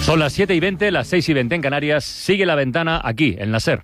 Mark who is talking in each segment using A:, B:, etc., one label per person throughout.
A: Son las 7:20, las 6:20 en Canarias. Sigue La Ventana aquí, en la SER.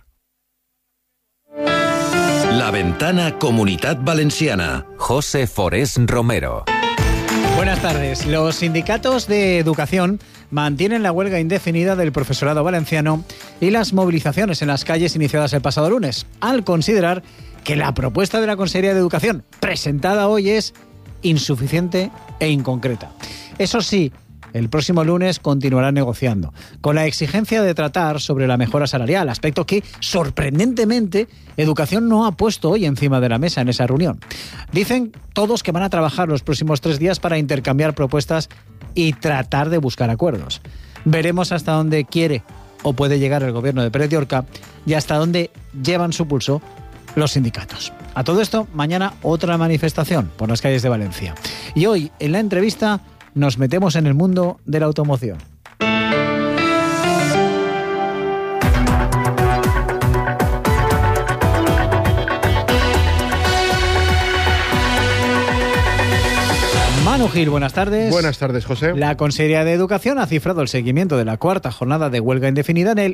B: La Ventana Comunitat Valenciana.
C: José Forés Romero.
D: Buenas tardes. Los sindicatos de educación mantienen la huelga indefinida del profesorado valenciano y las movilizaciones en las calles iniciadas el pasado lunes, al considerar que la propuesta de la Consellería de Educación presentada hoy es insuficiente e inconcreta. Eso sí, el próximo lunes continuarán negociando, con la exigencia de tratar sobre la mejora salarial, aspecto que, sorprendentemente, Educación no ha puesto hoy encima de la mesa en esa reunión. Dicen todos que van a trabajar los próximos 3 días para intercambiar propuestas y tratar de buscar acuerdos. Veremos hasta dónde quiere o puede llegar el gobierno de Pérez de Orca y hasta dónde llevan su pulso los sindicatos. A todo esto, mañana otra manifestación por las calles de Valencia. Y hoy, en la entrevista, nos metemos en el mundo de la automoción. Manu Gil, buenas tardes.
E: Buenas tardes, José.
D: La Consellería de Educación ha cifrado el seguimiento de la cuarta jornada de huelga indefinida en el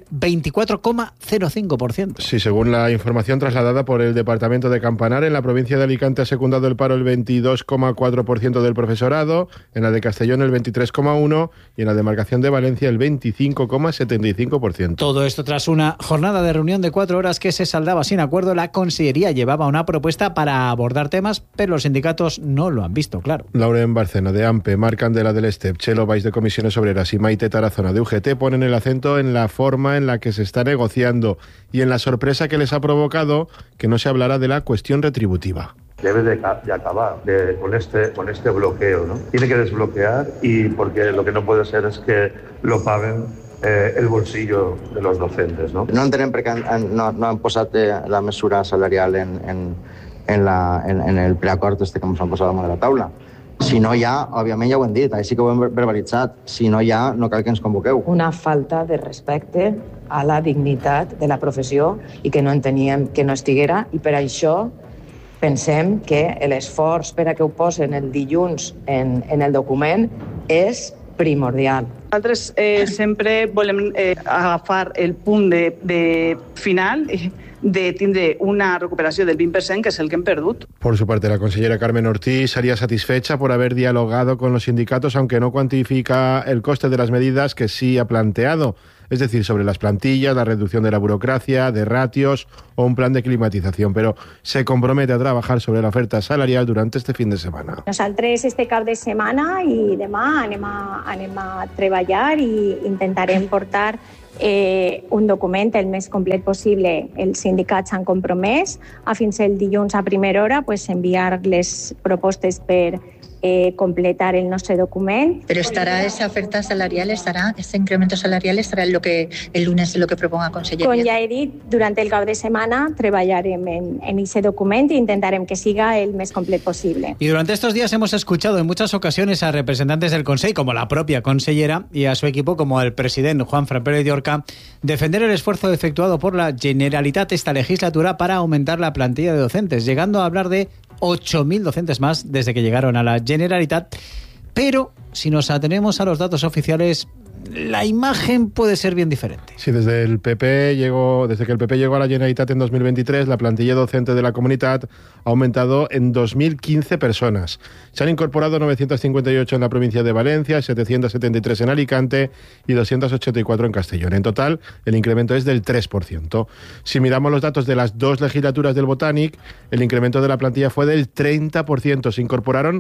D: 24,05%.
E: Sí, según la información trasladada por el Departamento de Campanar, en la provincia de Alicante ha secundado el paro el 22,4% del profesorado, en la de Castellón el 23,1% y en la demarcación de Valencia el 25,75%.
D: Todo esto tras una jornada de reunión de 4 horas que se saldaba sin acuerdo. La Consellería llevaba una propuesta para abordar temas, pero los sindicatos no lo han visto claro.
E: En Barcena de AMPE, Marc Candela del STEP, Chelo Valls de Comisiones Obreras y Maite Tarazona de UGT ponen el acento en la forma en la que se está negociando y en la sorpresa que les ha provocado que no se hablara de la cuestión retributiva.
F: Debe de acabar con este bloqueo, ¿no? Tiene que desbloquear, y porque lo que no puede ser es que lo paguen el bolsillo de los docentes, no?
G: No entenem perquè no han posat la mesura salarial en el preacord que ens han posat damunt de la taula. Si no hi ha, òbviament ja ho hem dit, així que ho hem verbalitzat, si no hi ha, no cal que ens convoqueu.
H: Una falta de respecte a la dignitat de la professió i que no enteníem que no estiguera, i per això pensem que l'esforç per a que ho posen el dilluns en el document és primordial.
I: Nosaltres sempre volem agafar el punt de final de tindre una recuperació del 20%, que és el que hem perdut.
E: Por su parte, la consellera Carmen Ortiz salía satisfecha por haber dialogado con los sindicatos, aunque no cuantifica el coste de las medidas que sí ha planteado, es decir, sobre las plantillas, la reducción de la burocracia, de ratios o un plan de climatización, pero se compromete a trabajar sobre la oferta salarial durante este fin de semana.
J: Nosaltres este cap de setmana i demà anem a treballar i intentarem portar un document el més complet possible. Els sindicats s'han compromès a fins el dilluns a primera hora enviar les propostes per completar el nostre document.
K: Pero estará esa oferta salarial, ese incremento salarial estará el lunes en lo que proponga Conselleria.
J: Com ja he dit, durant el cap de setmana treballarem en ese document i intentarem que siga el més complet possible.
D: Y durante estos días hemos escuchado en muchas ocasiones a representantes del Consell, como la propia consellera, y a su equipo, como el presidente Juanfran Pérez de Orca, defender el esfuerzo efectuado por la Generalitat esta legislatura para aumentar la plantilla de docentes, llegando a hablar de 8.000 docentes más desde que llegaron a la Generalitat. Pero si nos atenemos a los datos oficiales, la imagen puede ser bien diferente.
E: Sí, desde que el PP llegó a la Generalitat en 2023, la plantilla docente de la Comunitat ha aumentado en 2.015 personas. Se han incorporado 958 en la provincia de Valencia, 773 en Alicante y 284 en Castellón. En total, el incremento es del 3%. Si miramos los datos de las 2 legislaturas del Botànic, el incremento de la plantilla fue del 30%. Se incorporaron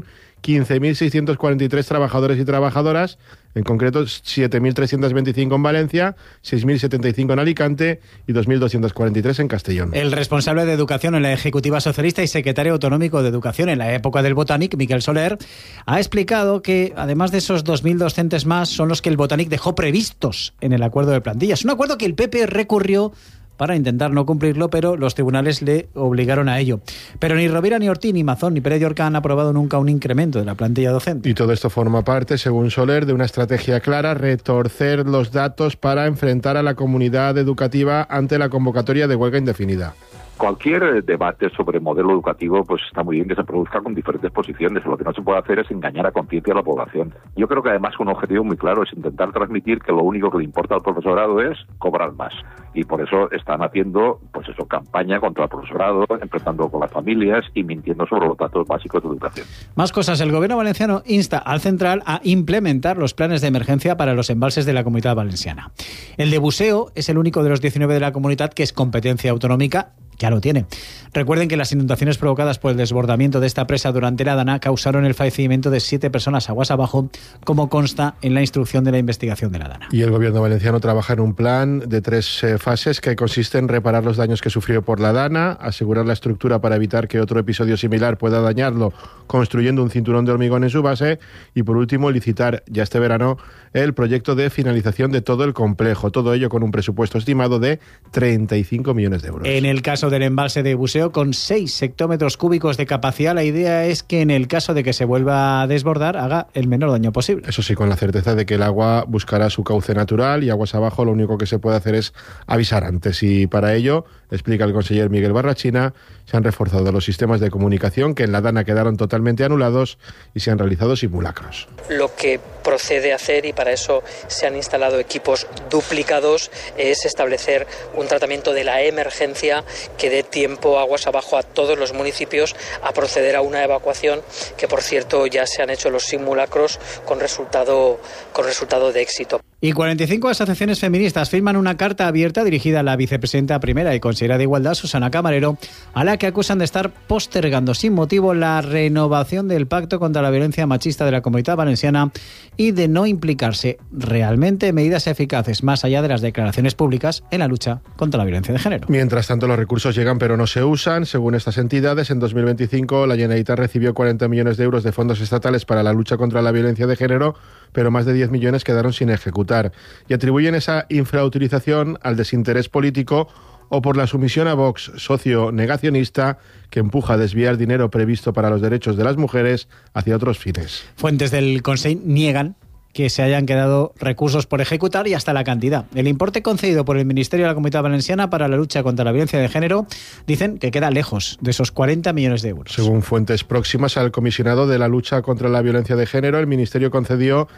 E: 15.643 trabajadores y trabajadoras, en concreto 7.325 en Valencia, 6.075 en Alicante y 2.243 en Castellón.
D: El responsable de Educación en la Ejecutiva Socialista y secretario autonómico de Educación en la época del Botànic, Miquel Soler, ha explicado que además de esos 2.000 docentes más son los que el Botànic dejó previstos en el acuerdo de plantillas. Un acuerdo que el PP recurrió para intentar no cumplirlo, pero los tribunales le obligaron a ello. Pero ni Rovira, ni Ortiz, ni Mazón, ni Pérez de Orca han aprobado nunca un incremento de la plantilla docente.
E: Y todo esto forma parte, según Soler, de una estrategia clara: retorcer los datos para enfrentar a la comunidad educativa ante la convocatoria de huelga indefinida.
L: Cualquier debate sobre modelo educativo pues está muy bien que se produzca con diferentes posiciones. Lo que no se puede hacer es engañar a conciencia a la población. Yo creo que además un objetivo muy claro es intentar transmitir que lo único que le importa al profesorado es cobrar más. Y por eso están haciendo campaña contra el profesorado, enfrentando con las familias y mintiendo sobre los datos básicos de educación.
D: Más cosas. El gobierno valenciano insta al Central a implementar los planes de emergencia para los embalses de la Comunidad Valenciana. El de Buseo es el único de los 19 de la comunidad que es competencia autonómica. Ya lo tiene. Recuerden que las inundaciones provocadas por el desbordamiento de esta presa durante la Dana causaron el fallecimiento de 7 personas aguas abajo, como consta en la instrucción de la investigación de la Dana.
E: Y el gobierno valenciano trabaja en un plan de 3 fases que consiste en reparar los daños que sufrió por la Dana, asegurar la estructura para evitar que otro episodio similar pueda dañarlo, construyendo un cinturón de hormigón en su base, y por último licitar ya este verano el proyecto de finalización de todo el complejo, todo ello con un presupuesto estimado de 35 millones de euros.
D: En el caso del embalse de Buseo, con 6 hectómetros cúbicos de capacidad, la idea es que en el caso de que se vuelva a desbordar, haga el menor daño posible.
E: Eso sí, con la certeza de que el agua buscará su cauce natural, y aguas abajo lo único que se puede hacer es avisar antes. Y para ello, explica el conseller Miguel Barrachina, se han reforzado los sistemas de comunicación que en la Dana quedaron totalmente anulados y se han realizado simulacros.
M: Lo que procede a hacer, y para eso se han instalado equipos duplicados, es establecer un tratamiento de la emergencia que dé tiempo aguas abajo a todos los municipios a proceder a una evacuación, que por cierto ya se han hecho los simulacros con resultado de éxito.
D: Y 45 asociaciones feministas firman una carta abierta dirigida a la vicepresidenta primera y consejera de Igualdad, Susana Camarero, a la que acusan de estar postergando sin motivo la renovación del Pacto contra la Violencia Machista de la Comunidad Valenciana y de no implicarse realmente en medidas eficaces, más allá de las declaraciones públicas, en la lucha contra la violencia de género.
E: Mientras tanto, los recursos llegan pero no se usan. Según estas entidades, en 2025 la Generalitat recibió 40 millones de euros de fondos estatales para la lucha contra la violencia de género, pero más de 10 millones quedaron sin ejecutar. Y atribuyen esa infrautilización al desinterés político o por la sumisión a Vox, socio negacionista, que empuja a desviar dinero previsto para los derechos de las mujeres hacia otros fines.
D: Fuentes del Consell niegan que se hayan quedado recursos por ejecutar y hasta la cantidad. El importe concedido por el Ministerio de la Comunidad Valenciana para la lucha contra la violencia de género dicen que queda lejos de esos 40 millones de euros.
E: Según fuentes próximas al comisionado de la lucha contra la violencia de género, el Ministerio concedió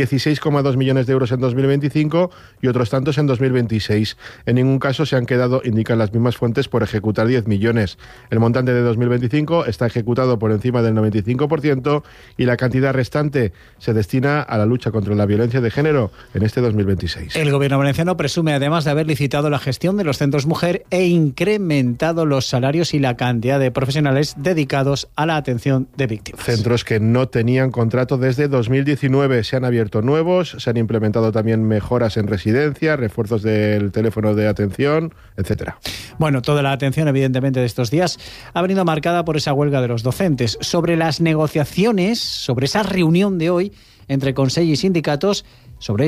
E: 16,2 millones de euros en 2025 y otros tantos en 2026. En ningún caso se han quedado, indican las mismas fuentes, por ejecutar 10 millones. El montante de 2025 está ejecutado por encima del 95% y la cantidad restante se destina a la lucha contra la violencia de género en este 2026.
D: El gobierno valenciano presume además de haber licitado la gestión de los centros mujer e incrementado los salarios y la cantidad de profesionales dedicados a la atención de víctimas.
E: Centros que no tenían contrato desde 2019. Se han abierto nuevos, se han implementado también mejoras en residencia, refuerzos del teléfono de atención, etcétera.
D: Bueno, toda la atención evidentemente de estos días ha venido marcada por esa huelga de los docentes. Sobre las negociaciones, sobre esa reunión de hoy entre Consell y sindicatos, sobre